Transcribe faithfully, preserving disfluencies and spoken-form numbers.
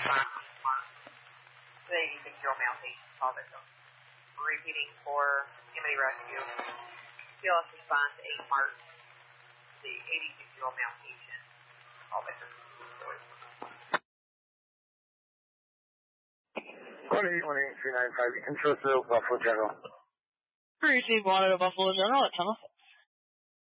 The eighty-six-year-old male patient, call victim. Repeating for Amity Rescue. C L S response to eight March. The eighty-six-year-old male patient, call victim. one eight one eight three nine five, you can show through Buffalo General. Receive wanted a Buffalo General at ten oh four.